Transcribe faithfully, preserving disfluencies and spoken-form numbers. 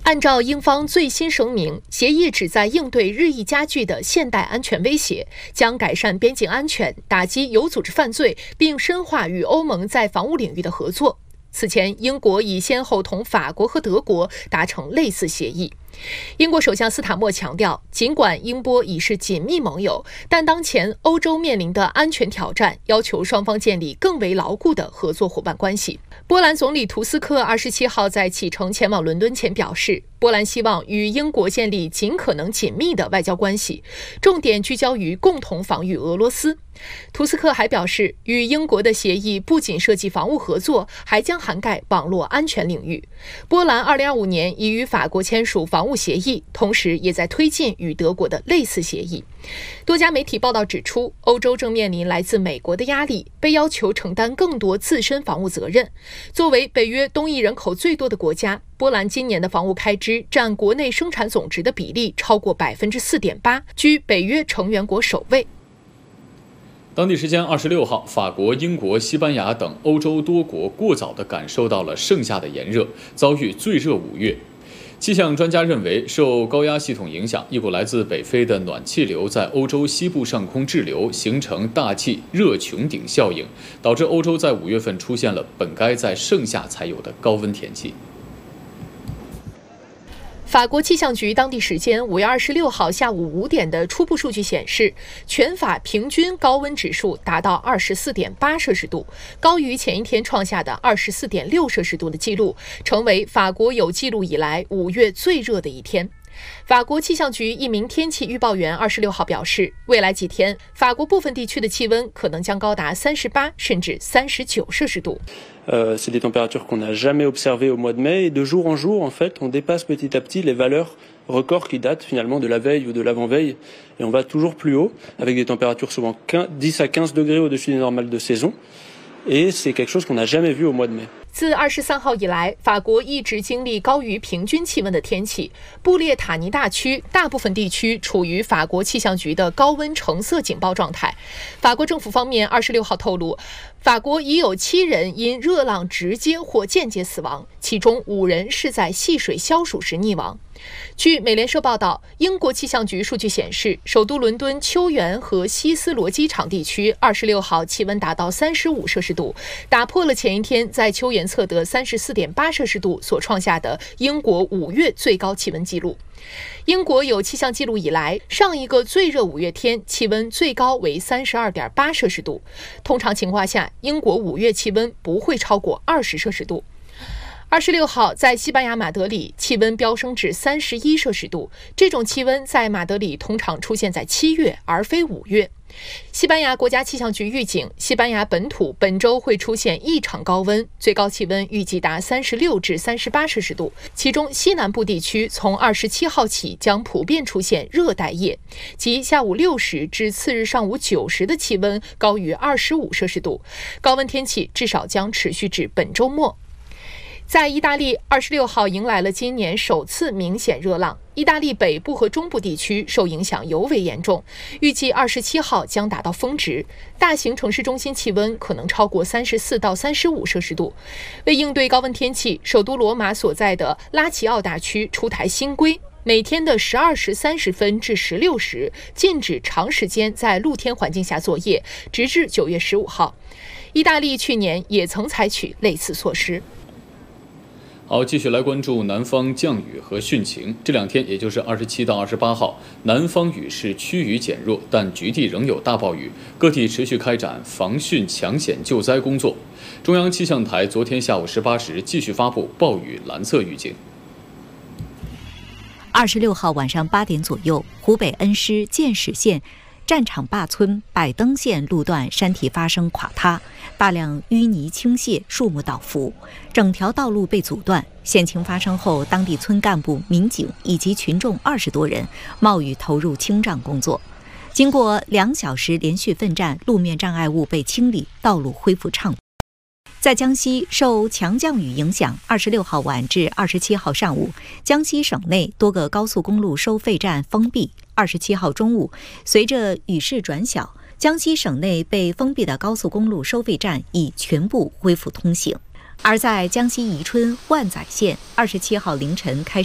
按照英方最新声明，协议旨在应对日益加剧的现代安全威胁，将改善边境安全，打击有组织犯罪，并深化与欧盟在防务领域的合作。此前，英国已先后同法国和德国达成类似协议。英国首相斯塔默强调，尽管英波已是紧密盟友，但当前欧洲面临的安全挑战要求双方建立更为牢固的合作伙伴关系。波兰总理图斯克二十七号在启程前往伦敦前表示，波兰希望与英国建立尽可能紧密的外交关系，重点聚焦于共同防御俄罗斯。图斯克还表示，与英国的协议不仅涉及防务合作，还将涵盖网络安全领域。波兰二零二五年已与法国签署防务协议，同时也在推进与德国的类似协议。多家媒体报道指出，欧洲正面临来自美国的压力，被要求承担更多自身防务责任。作为北约东裔人口最多的国家，波兰今年的防务开支占国内生产总值的比例超过 百分之四点八， 居北约成员国首位。 当地时间二十六号，法国、英国、西班牙等欧洲多国过早地感受到了盛夏的炎热，遭遇最热五月。气象专家认为，受高压系统影响，一股来自北非的暖气流在欧洲西部上空滞留，形成大气热穹顶效应，导致欧洲在五月份出现了本该在盛夏才有的高温天气。 法国气象局当地时间五月二十六号下午五点的初步数据显示，全法平均高温指数达到二十四点八摄氏度，高于前一天创下的二十四点六摄氏度的记录，成为法国有记录以来五月最热的一天。法国气象局一名天气预报员二十六号表示，未来几天，法国部分地区的气温可能将高达三十八甚至三十九摄氏度。 Euh, c'est des températures qu'on n'a jamais observées au mois de mai, et de jour en jour, en fait, on dépasse petit à petit les valeurs records qui datent finalement de la veille ou de l'avant-veille, et on va toujours plus haut, avec des températures souvent dix à quinze degrés au-dessus du normal de saison, et c'est quelque chose qu'on n'a jamais vu au mois de mai. 自二十三号以来，法国一直经历高于平均气温的天气。布列塔尼大区大部分地区处于法国气象局的高温橙色警报状态。法国政府方面二十六号透露，法国已有七人因热浪直接或间接死亡，其中五人是在戏水消暑时溺亡。据美联社报道，英国气象局数据显示，首都伦敦秋园和希斯罗机场地区二十六号气温达到三十五摄氏度，打破了前一天在秋园测得 三十四点八摄氏度所创下的英国五月最高气温纪录。英国有气象记录以来，上一个最热五月天气温最高为 三十二点八摄氏度。通常情况下，英国五月气温不会超过二十摄氏度。二十六号，在西班牙马德里，气温飙升至三十一摄氏度。这种气温在马德里通常出现在七月，而非五月。西班牙国家气象局预警，西班牙本土本周会出现异常高温，最高气温预计达三十六至三十八摄氏度。其中西南部地区从二十七号起将普遍出现热带夜，即下午六时至次日上午九时的气温高于二十五摄氏度。高温天气至少将持续至本周末。在意大利，二十六号迎来了今年首次明显热浪。意大利北部和中部地区受影响尤为严重，预计二十七号将达到峰值，大型城市中心气温可能超过三十四到三十五摄氏度。为应对高温天气，首都罗马所在的拉齐奥大区出台新规，每天的十二时三十分至十六时禁止长时间在露天环境下作业，直至九月十五号。意大利去年也曾采取类似措施。 好，继续来关注南方降雨和汛情。这两天，也就是二十七到二十八号，南方雨势趋于减弱，但局地仍有大暴雨，各地持续开展防汛抢险救灾工作。中央气象台昨天下午十八时继续发布暴雨蓝色预警。 二十六号晚上八点左右，湖北恩施建始县战场坝村百登县路段山体发生垮塌，大量淤泥倾泻，树木倒伏，整条道路被阻断。险情发生后，当地村干部、民警以及群众二十多人冒雨投入清障工作。经过两小时连续奋战，路面障碍物被清理，道路恢复畅通。在江西，受强降雨影响，二十六号晚至二十七号上午，江西省内多个高速公路收费站封闭。二十七号中午，随着雨势转小，江西省内被封闭的高速公路收费站已全部恢复通行。而在江西宜春万载县，二十七号凌晨开始